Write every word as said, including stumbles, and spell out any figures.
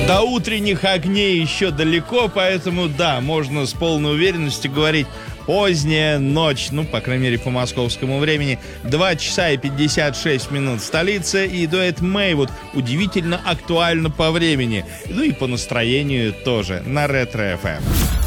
До утренних огней еще далеко, поэтому, да, можно с полной уверенностью говорить поздняя ночь, ну, по крайней мере, по московскому времени. два часа и пятьдесят шесть минут в столице, и дуэт Мэйвуд удивительно актуально по времени, ну и по настроению тоже, на Ретро эф эм.